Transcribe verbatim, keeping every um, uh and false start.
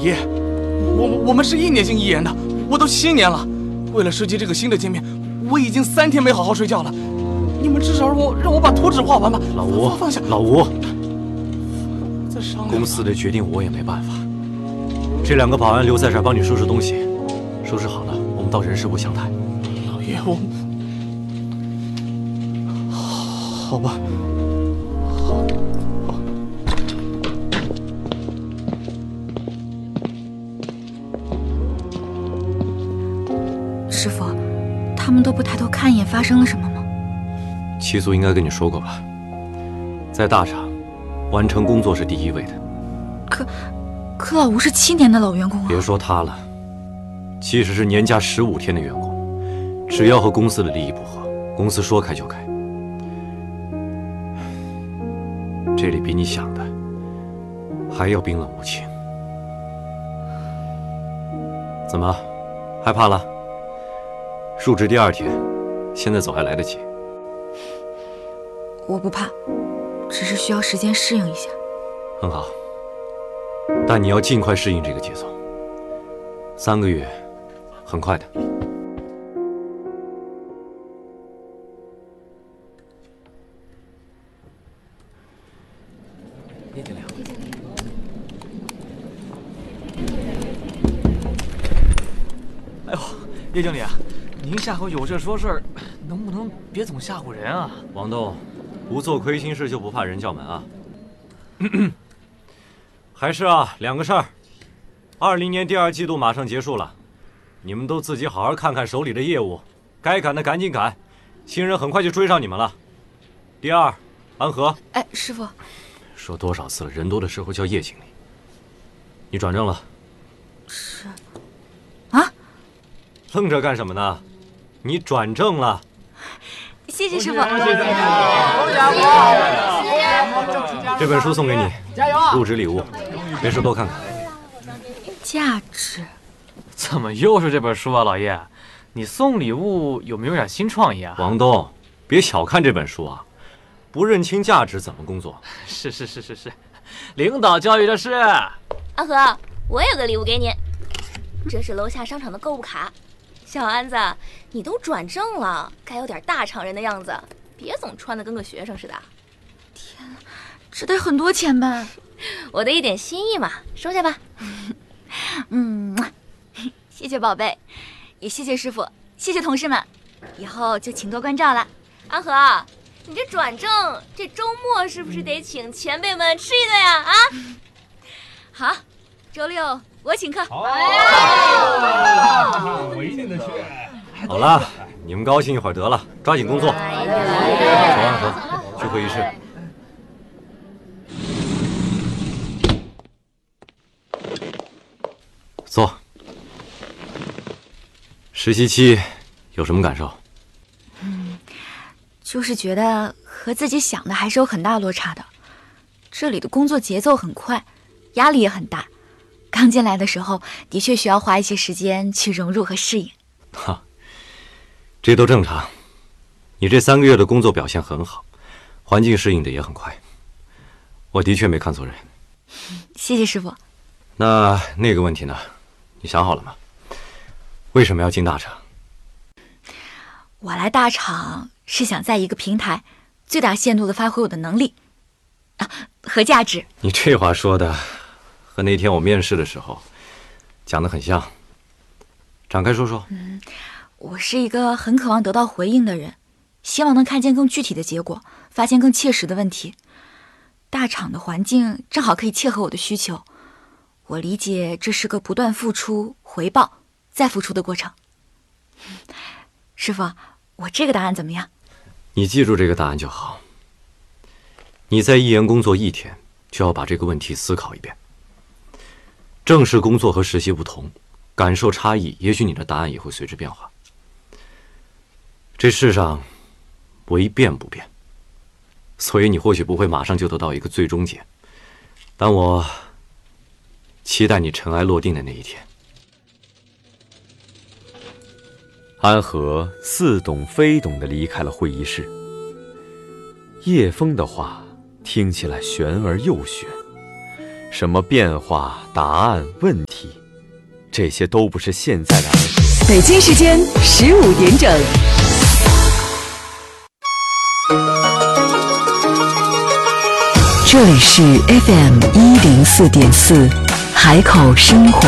爷，我我们是一年经一言的，我都七年了。为了设计这个新的界面，我已经三天没好好睡觉了。你们至少让我让我把图纸画完吧。 老吴， 放下， 老吴， 再商量。 公司的决定我也没办法。这两个保安留在这儿帮你收拾东西，收拾好了，我们到人事部详谈。 老爷，我好吧。 师傅，他们都不抬头看一眼，发生了什么吗？ 七叔应该跟你说过吧，在大厂，完成工作是第一位的。 可，可老吴是七年的老员工啊！ 别说他了，即使是年假十五天的员工，只要和公司的利益不合，公司说开就开。这里比你想的还要冰冷无情。怎么，害怕了？ 入职第二天，现在走还来得及。 我不怕，只是需要时间适应一下。 很好，但你要尽快适应这个节奏。三个月，很快的。叶经理， 哎呦，叶经理。 您下回有这说事儿，能不能别总吓唬人啊？ 王栋，不做亏心事就不怕人叫门啊！还是啊，两个事儿。二零年第二季度马上结束了，你们都自己好好看看手里的业务，该赶的赶紧赶，新人很快就追上你们了。第二，安和。 哎，师傅， 说多少次了，人多的时候叫叶经理。你转正了。 是。啊？ 愣着干什么呢？ 你转正了， 谢谢师傅。 这本书送给你，入职礼物，没事多看看。 价值？ 怎么又是这本书啊，老叶？你送礼物有没有点新创意啊？ 王东，别小看这本书啊，不认清价值怎么工作？ 是是是是是，领导教育的是。 阿和，我有个礼物给你，这是楼下商场的购物卡。 小安子，你都转正了，该有点大厂人的样子，别总穿的跟个学生似的。 天哪，这得很多钱吧？ 我的一点心意嘛，收下吧。 嗯，谢谢宝贝，也谢谢师傅，谢谢同事们，以后就请多关照了。 阿和，你这转正，这周末是不是得请前辈们吃一顿呀？啊？ 好，周六。 我请客。 好，我一定得去。 好了，你们高兴一会儿得了，抓紧工作。走，安和，去会议室。坐。实习期有什么感受？ 嗯，就是觉得和自己想的还是有很大落差的。这里的工作节奏很快，压力也很大。 刚进来的时候，的确需要花一些时间去融入和适应。 哈，这都正常。你这三个月的工作表现很好，环境适应的也很快。我的确没看错人。 谢谢师傅。 那那个问题呢？你想好了吗？为什么要进大厂？ 我来大厂是想在一个平台最大限度地发挥我的能力啊和价值。 你这话说的。 和那天我面试的时候讲得很像，展开说说。 嗯，我是一个很渴望得到回应的人，希望能看见更具体的结果，发现更切实的问题。大厂的环境正好可以切合我的需求，我理解这是个不断付出、回报、再付出的过程。师傅，我这个答案怎么样？ 你记住这个答案就好。你在一研工作一天，就要把这个问题思考一遍。 正式工作和实习不同，感受差异，也许你的答案也会随之变化。这世上唯变不变，所以你或许不会马上就得到一个最终解，但我期待你尘埃落定的那一天。 安和似懂非懂地离开了会议室。叶枫的话听起来玄而又玄。什么变化、答案、问题， 这些都不是现在的安和。 北京时间十五点整。这里是 F M 一零四点四，海口生活。